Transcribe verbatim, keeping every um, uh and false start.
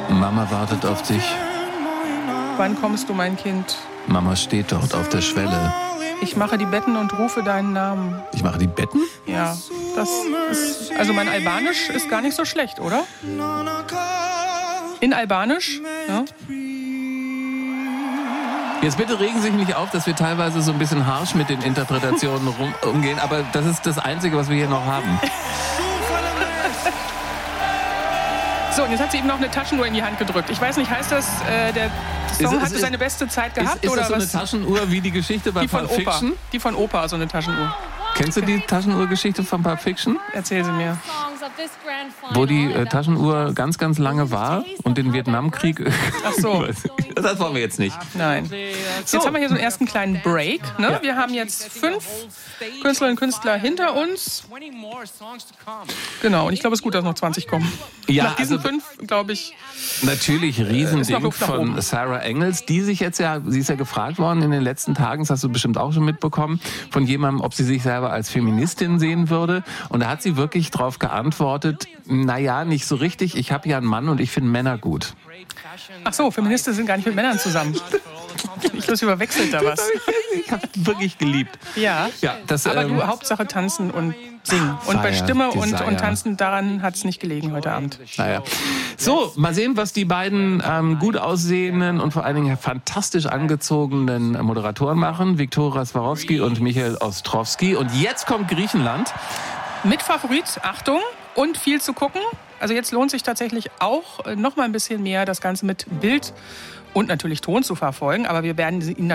Mama wartet auf dich. Wann kommst du, mein Kind? Mama steht dort auf der Schwelle. Ich mache die Betten und rufe deinen Namen. Ich mache die Betten? Ja, das ist... Also mein Albanisch ist gar nicht so schlecht, oder? In Albanisch? Ja. Jetzt bitte regen Sie sich nicht auf, dass wir teilweise so ein bisschen harsch mit den Interpretationen rum, umgehen, aber das ist das Einzige, was wir hier noch haben. So, und jetzt hat sie ihm noch eine Taschenuhr in die Hand gedrückt. Ich weiß nicht, heißt das, äh, der Song Ist- hatte ist- seine beste Zeit gehabt? Ist, ist oder das so eine was? Taschenuhr wie die Geschichte bei Die von Pulp Opa. Fiction? Die von Opa, so eine Taschenuhr. Kennst du die Taschenuhrgeschichte von Pulp Fiction? Erzähl sie mir. Wo die äh, Taschenuhr ganz, ganz lange war und den Vietnamkrieg... Ach so. Das wollen wir jetzt nicht. Nein. Jetzt haben wir hier so einen ersten kleinen Break. Ne? Ja. Wir haben jetzt fünf Künstlerinnen und Künstler hinter uns. Genau, und ich glaube, es ist gut, dass noch zwanzig kommen. Ja, Nach diesen also- fünf, glaube ich, Natürlich ist noch Riesending Luft nach von oben. Sarah Engels, die sich jetzt ja, sie ist ja gefragt worden in den letzten Tagen, das hast du bestimmt auch schon mitbekommen, von jemandem, ob sie sich selber als Feministin sehen würde. Und da hat sie wirklich drauf geantwortet, naja, nicht so richtig, ich habe ja einen Mann und ich finde Männer gut. ach so, Feministen sind gar nicht mit Männern zusammen. Ich glaube, überwechselt da was. Ich habe wirklich geliebt. Ja, Ja, das, aber ähm, du, Hauptsache tanzen und singen. Und bei Fire, Stimme und, Desire. und Tanzen, daran hat es nicht gelegen heute Abend. Naja. So, mal sehen, was die beiden ähm, gut aussehenden und vor allen Dingen fantastisch angezogenen Moderatoren machen. Viktoria Swarovski und Michael Ostrowski. Und jetzt kommt Griechenland. Mit Favorit, Achtung, und viel zu gucken. Also jetzt lohnt sich tatsächlich auch äh, noch mal ein bisschen mehr, das Ganze mit Bild und natürlich Ton zu verfolgen. Aber wir werden Ihnen